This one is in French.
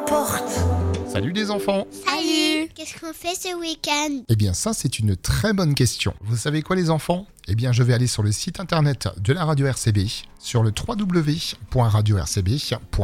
porte. Salut les enfants! Salut! Qu'est-ce qu'on fait ce week-end? Eh bien ça c'est une très bonne question. Vous savez quoi les enfants? Eh bien je vais aller sur le site internet de la radio RCB, sur le www.radio-rcb.fr